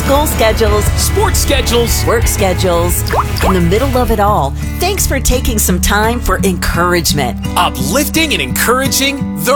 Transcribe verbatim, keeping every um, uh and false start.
School schedules, sports schedules, work schedules. In the middle of it all, thanks for taking some time for encouragement. uplifting and encouraging the